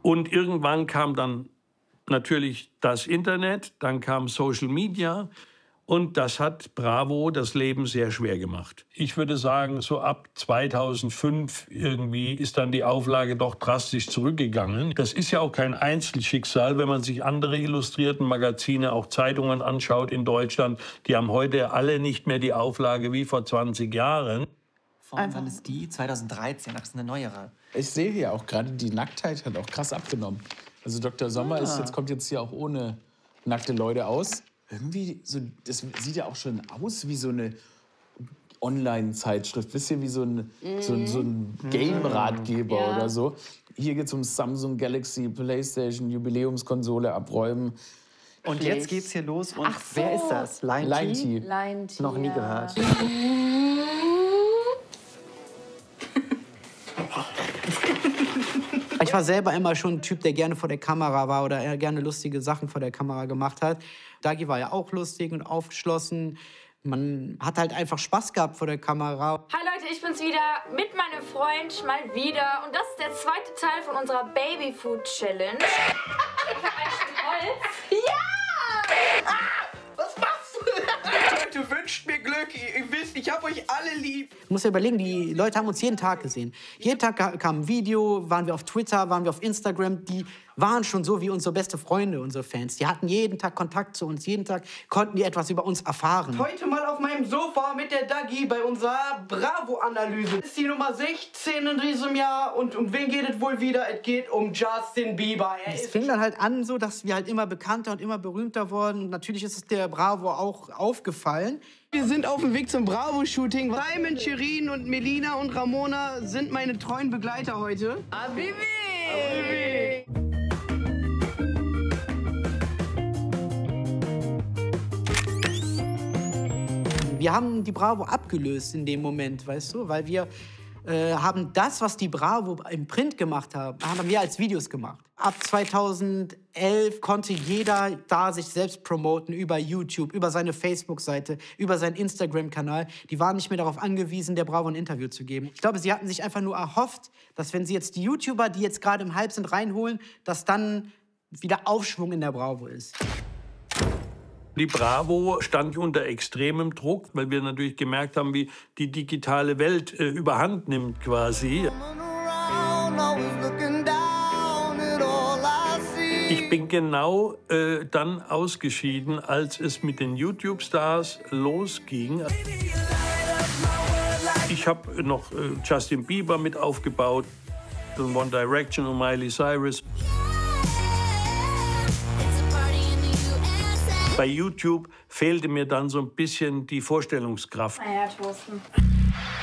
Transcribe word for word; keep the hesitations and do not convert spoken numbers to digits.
Und irgendwann kam dann natürlich das Internet, dann kam Social Media. Und das hat Bravo das Leben sehr schwer gemacht. Ich würde sagen, so ab zweitausendfünf irgendwie ist dann die Auflage doch drastisch zurückgegangen. Das ist ja auch kein Einzelschicksal, wenn man sich andere illustrierten Magazine, auch Zeitungen anschaut in Deutschland. Die haben heute alle nicht mehr die Auflage wie vor zwanzig Jahren. Von wann ist die? zweitausenddreizehn, das ist eine neuere. Ich sehe hier auch gerade, die Nacktheit hat auch krass abgenommen. Also Doktor Sommer ah. ist jetzt, kommt jetzt hier auch ohne nackte Leute aus. Irgendwie, so, das sieht ja auch schon aus wie so eine Online-Zeitschrift. Bisschen wie so ein, mm. so, so ein Game-Ratgeber ja. oder so. Hier geht es um Samsung Galaxy, Playstation, Jubiläumskonsole abräumen. Und jetzt geht's hier los. Und Ach so. Wer ist das? Line Line-T. Line-T. Noch nie gehört. Ich war selber immer schon ein Typ, der gerne vor der Kamera war oder gerne lustige Sachen vor der Kamera gemacht hat. Dagi war ja auch lustig und aufgeschlossen. Man hat halt einfach Spaß gehabt vor der Kamera. Hi Leute, ich bin's wieder mit meinem Freund mal wieder. Und das ist der zweite Teil von unserer Babyfood Challenge. Ich hab ein Stück Holz. Ja! Ah, was machst du? Leute, wünscht mir Glück. Ihr wisst, ich hab euch alle lieb. Du musst dir überlegen, die Leute haben uns jeden Tag gesehen. Jeden Tag kam ein Video, waren wir auf Twitter, waren wir auf Instagram. Die waren schon so wie unsere beste Freunde, unsere Fans. Die hatten jeden Tag Kontakt zu uns. Jeden Tag konnten die etwas über uns erfahren. Heute mal auf meinem Sofa mit der Dagi bei unserer Bravo-Analyse. Das ist die Nummer sechzehn in diesem Jahr. Und um wen geht es wohl wieder? Es geht um Justin Bieber. Er es fing dann halt an, so, dass wir halt immer bekannter und immer berühmter wurden. Und natürlich ist es der Bravo auch aufgefallen. Wir sind auf dem Weg zum Bravo-Shooting. Simon, Shirin und Melina und Ramona sind meine treuen Begleiter heute. Habibi! Habibi! Wir haben die Bravo abgelöst in dem Moment, weißt du, weil wir äh, haben das, was die Bravo im Print gemacht haben, haben wir als Videos gemacht. Ab zweitausendelf konnte jeder da sich selbst promoten über YouTube, über seine Facebook-Seite, über seinen Instagram-Kanal. Die waren nicht mehr darauf angewiesen, der Bravo ein Interview zu geben. Ich glaube, sie hatten sich einfach nur erhofft, dass wenn sie jetzt die YouTuber, die jetzt gerade im Hype sind, reinholen, dass dann wieder Aufschwung in der Bravo ist. Die Bravo stand unter extremem Druck, weil wir natürlich gemerkt haben, wie die digitale Welt äh, überhand nimmt quasi. Ich bin genau äh, dann ausgeschieden, als es mit den YouTube-Stars losging. Ich habe noch äh, Justin Bieber mit aufgebaut, One Direction und Miley Cyrus. Bei YouTube fehlte mir dann so ein bisschen die Vorstellungskraft. Naja, toasten.